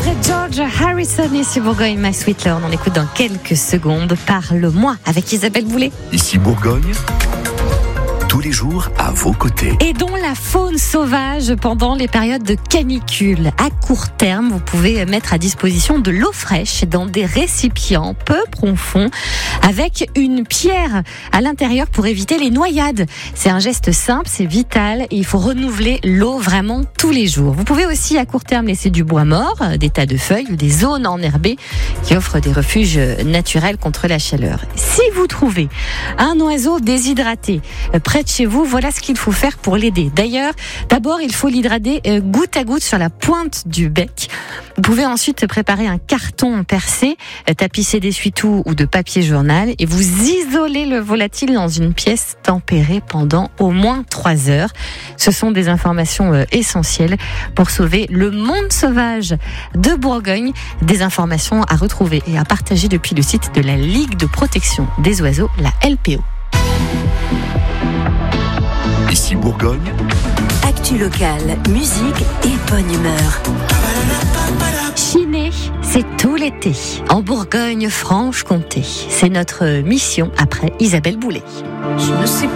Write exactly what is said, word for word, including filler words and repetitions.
Après George Harrison, ici Bourgogne, My Sweet Lord, on écoute dans quelques secondes Parle-moi avec Isabelle Boulay. Ici Bourgogne, tous les jours à vos côtés. Et dont la faune sauvage pendant les périodes de canicule. À court terme, vous pouvez mettre à disposition de l'eau fraîche dans des récipients peu profonds avec une pierre à l'intérieur pour éviter les noyades. C'est un geste simple, c'est vital et il faut renouveler l'eau vraiment tous les jours. Vous pouvez aussi à court terme laisser du bois mort, des tas de feuilles ou des zones enherbées qui offrent des refuges naturels contre la chaleur. Si vous trouvez un oiseau déshydraté près de chez vous, voilà ce qu'il faut faire pour l'aider. D'ailleurs, d'abord, il faut l'hydrater goutte à goutte sur la pointe du bec. Vous pouvez ensuite préparer un carton percé, tapissé d'essuie-tout ou de papier journal et vous isolez le volatile dans une pièce tempérée pendant au moins trois heures. Ce sont des informations essentielles pour sauver le monde sauvage de Bourgogne. Des informations à retrouver et à partager depuis le site de la Ligue de protection des oiseaux, la L P O. Ici Bourgogne, actu locale, musique et bonne humeur. Chiner, c'est tout l'été. En Bourgogne-Franche-Comté. C'est notre mission après Isabelle Boulay. Je ne sais